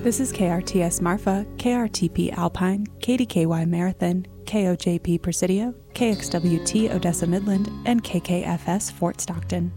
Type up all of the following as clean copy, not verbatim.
This is KRTS Marfa, KRTP Alpine, KDKY Marathon, KOJP Presidio, KXWT Odessa Midland, and KKFS Fort Stockton.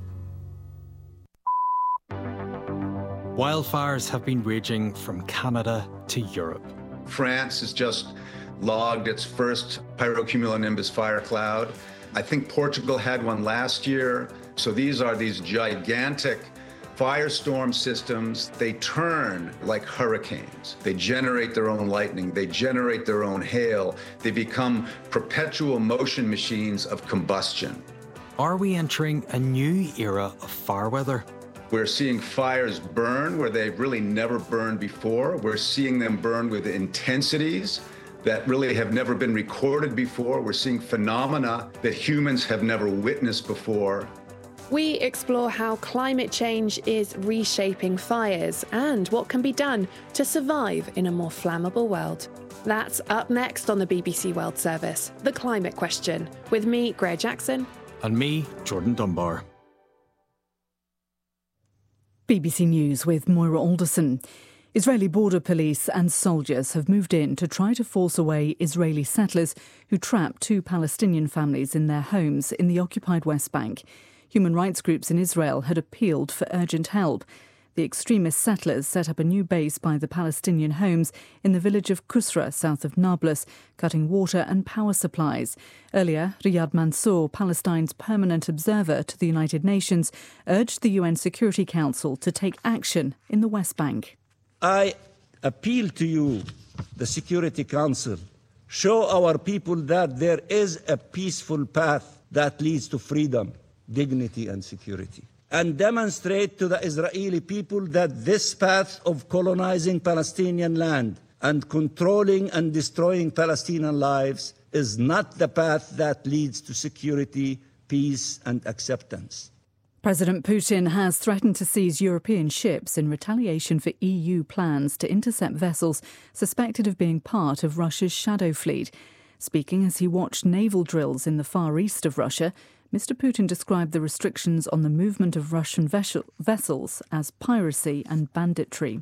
Wildfires have been raging from Canada to Europe. France has just logged its first pyrocumulonimbus fire cloud. I think Portugal had one last year. So these are these gigantic firestorm systems. They turn like hurricanes. They generate their own lightning. They generate their own hail. They become perpetual motion machines of combustion. Are we entering a new era of fire weather? We're seeing fires burn where they've really never burned before. We're seeing them burn with intensities that really have never been recorded before. We're seeing phenomena that humans have never witnessed before. We explore how climate change is reshaping fires and what can be done to survive in a more flammable world. That's up next on the BBC World Service, The Climate Question, with me, Greer Jackson. And me, Jordan Dunbar. BBC News with Moira Alderson. Israeli border police and soldiers have moved in to try to force away Israeli settlers who trapped 2 Palestinian families in their homes in the occupied West Bank. Human rights groups in Israel had appealed for urgent help. The extremist settlers set up a new base by the Palestinian homes in the village of Kusra, south of Nablus, cutting water and power supplies. Earlier, Riyad Mansour, Palestine's permanent observer to the United Nations, urged the UN Security Council to take action in the West Bank. I appeal to you, the Security Council, show our people that there is a peaceful path that leads to freedom, dignity and security, and demonstrate to the Israeli people that this path of colonizing Palestinian land and controlling and destroying Palestinian lives is not the path that leads to security, peace and acceptance. President Putin has threatened to seize European ships in retaliation for EU plans to intercept vessels suspected of being part of Russia's shadow fleet. Speaking as he watched naval drills in the far east of Russia, Mr. Putin described the restrictions on the movement of Russian vessels as piracy and banditry.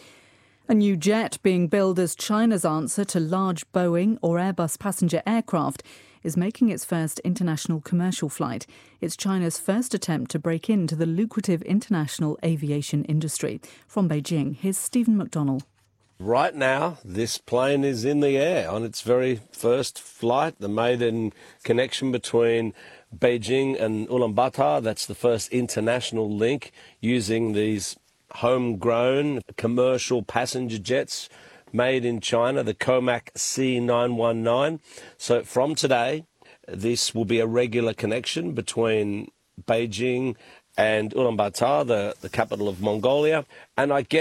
A new jet being billed as China's answer to large Boeing or Airbus passenger aircraft is making its first international commercial flight. It's China's first attempt to break into the lucrative international aviation industry. From Beijing, here's Stephen McDonnell. Right now, this plane is in the air on its very first flight, the maiden connection between Beijing and Ulaanbaatar. That's the first international link using these homegrown commercial passenger jets made in China, the Comac C919. So from today, this will be a regular connection between Beijing and Ulaanbaatar, the capital of Mongolia. And I guess